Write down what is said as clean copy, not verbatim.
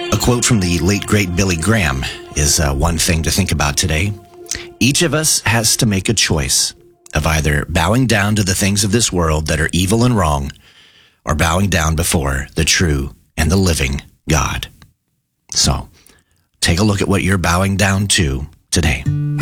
A quote from the late, great Billy Graham is one thing to think about today. Each of us has to make a choice of either bowing down to the things of this world that are evil and wrong, or bowing down before the true and the living God. So, take a look at what you're bowing down to today.